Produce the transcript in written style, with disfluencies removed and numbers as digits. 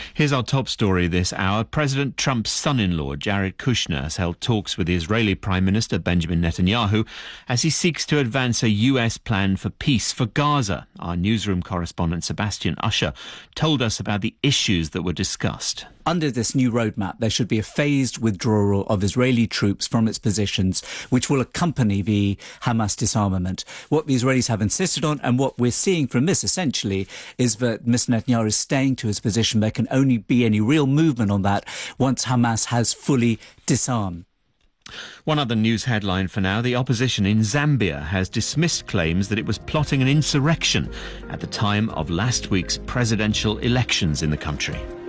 Here's our top story this hour. President Trump's son-in-law, Jared Kushner, has held talks with the Israeli Prime Minister Benjamin Netanyahu as he seeks to advance a US plan for peace for Gaza. Our newsroom correspondent Sebastian Usher told us about the issues that were discussed. Under this new roadmap, there should be a phased withdrawal of Israeli troops from its positions, which will accompany the Hamas disarmament. What the Israelis have insisted on, and what we're seeing from this essentially, is that Mr. Netanyahu is staying to his position. There can only be any real movement on that once Hamas has fully disarmed. One other news headline for now. The opposition in Zambia has dismissed claims that it was plotting an insurrection at the time of last week's presidential elections in the country.